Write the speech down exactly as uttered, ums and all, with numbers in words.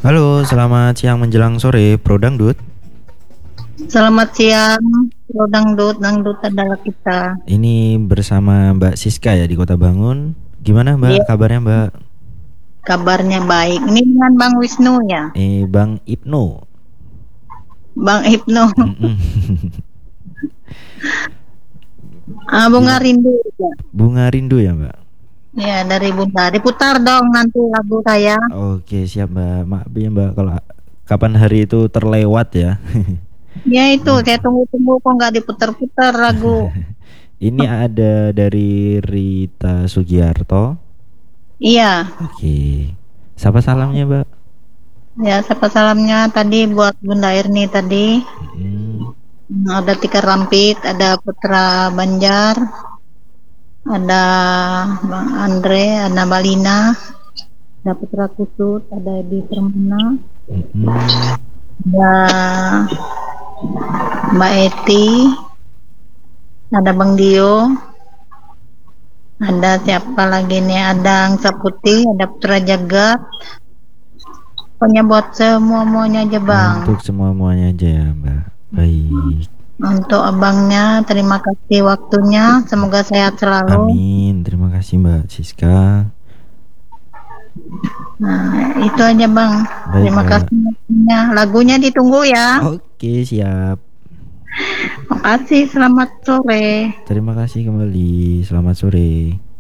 Halo, selamat siang menjelang sore, Bro Dangdut. Selamat siang, Bro Dangdut. Dangdut adalah kita. Ini bersama Mbak Siska ya di Kota Bangun. Gimana Dia Mbak kabarnya Mbak? kabarnya baik. Ini dengan Bang Wisnu ya, Eh Bang Ibnu. Bang Ibnu. Mm-mm. Ah, Bunga Gimana? Rindu ya. Bunga Rindu ya Mbak? Ya, dari Bunda. Diputar dong nanti lagu saya. Oke siap Mbak. Maaf ya Mbak kalau kapan hari itu terlewat ya. Ya itu, saya tunggu-tunggu kok nggak diputar-putar lagu. Ini ada dari Rita Sugiarto. Iya, Oke. Siapa salamnya Mbak? ya siapa salamnya tadi buat Bunda Irni tadi. Mm-mm. Ada Tika Rampit, ada Putra Banjar, ada Bang Andre, ada Balina, ada Putra Kusut, ada Edi Permana, Mm-mm. ada Mbak Eti, ada Bang Dio, ada siapa lagi nih, ada Angsa Putih, ada Putra Jagat. Pokoknya buat semua-muanya aja Bang. Untuk semua-muanya aja ya Mbak. Baik. Untuk abangnya, terima kasih waktunya, semoga sehat selalu. Amin. Terima kasih Mbak Siska. Nah, itu aja Bang. Baik Terima Mbak. kasih waktunya. Lagunya ditunggu ya. Oke siap. Makasih, selamat sore. Terima kasih kembali. Selamat sore.